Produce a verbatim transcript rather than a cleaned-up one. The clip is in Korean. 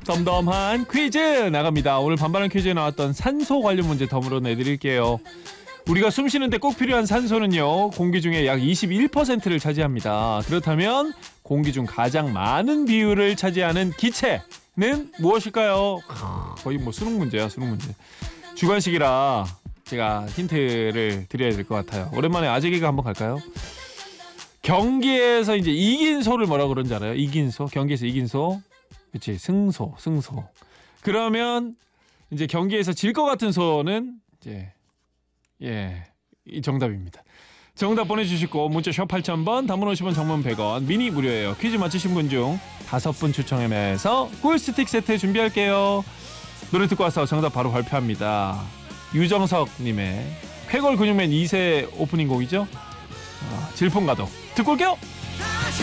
덤덤한 퀴즈 나갑니다. 오늘 반반한 퀴즈에 나왔던 산소 관련 문제 덤으로 내드릴게요. 우리가 숨 쉬는데 꼭 필요한 산소는요, 공기 중에 약 이십일 퍼센트를 차지합니다. 그렇다면 공기 중 가장 많은 비율을 차지하는 기체는 무엇일까요? 거의 뭐 수능 문제야, 수능 문제. 주관식이라 제가 힌트를 드려야 될 것 같아요. 오랜만에 아재개그 한번 갈까요? 경기에서 이제 이긴 소를 뭐라 그런지 알아요? 이긴 소? 경기에서 이긴 소? 그치, 승소, 승소. 그러면 이제 경기에서 질 것 같은 소는 이제 예, 이 정답입니다. 정답 보내주시고 문자 샵 팔천 번, 단문 오십 원, 장문 백 원, 미니 무료예요. 퀴즈 맞히신 분 중 다섯 분 추첨해서 꿀스틱 세트 준비할게요. 노래 듣고 와서 정답 바로 발표합니다. 유정석님의 쾌걸 근육맨 이 세 오프닝 곡이죠. 어, 질풍가도 듣고 올게요.